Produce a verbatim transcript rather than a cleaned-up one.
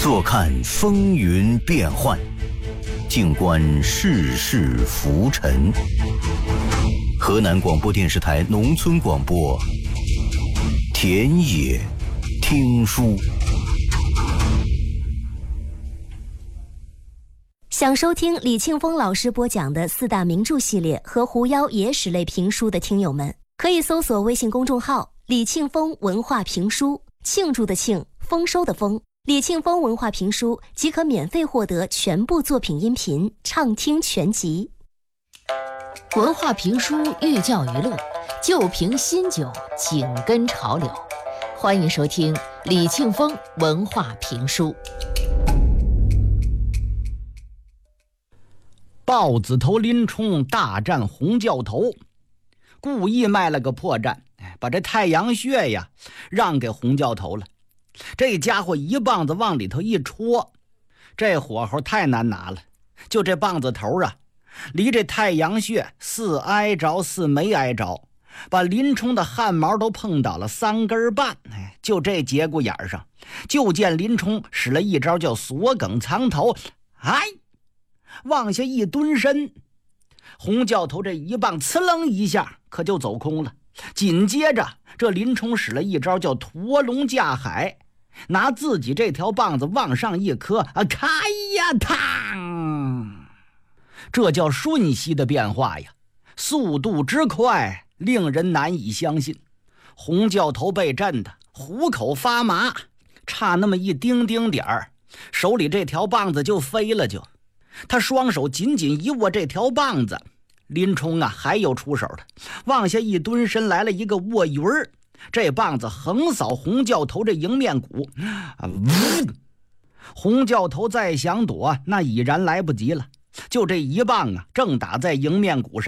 坐看风云变幻，静观世事浮沉。河南广播电视台农村广播，田野听书。 想收听李庆峰老师播讲的四大名著系列和狐妖野史类评书的听友们，可以搜索微信公众号李庆峰文化评书，庆祝的庆，丰收的丰，李庆峰文化评书即可免费获得全部作品音频畅听全集。 文化评书寓教于乐，旧评新酒，紧跟潮流。欢迎收听李庆峰文化评书。 豹子头林冲大战红教头，故意卖了个破绽，把这太阳穴呀让给红教头了。这家伙一棒子往里头一戳，这火候太难拿了，就这棒子头啊离这太阳穴似挨着似没挨着，把林冲的汗毛都碰倒了三根半。哎，就这节骨眼上，就见林冲使了一招叫锁梗藏头，哎，往下一蹲身，红教头这一棒呲楞一下可就走空了。紧接着这林冲使了一招叫驼龙架海，拿自己这条棒子往上一磕，啊，开呀烫，这叫瞬息的变化呀，速度之快令人难以相信。红教头被震得虎口发麻，差那么一丁丁点儿，手里这条棒子就飞了。就他双手紧紧一握这条棒子，林冲啊还有出手的，往下一蹲身来了一个卧云儿，这棒子横扫红教头这迎面骨，啊，呜！红教头再想躲那已然来不及了，就这一棒啊正打在迎面骨上。